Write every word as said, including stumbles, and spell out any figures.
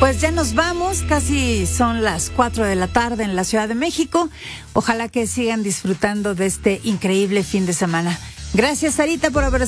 Pues ya nos vamos, casi son las cuatro de la tarde en la Ciudad de México. Ojalá que sigan disfrutando de este increíble fin de semana. Gracias, Sarita, por haber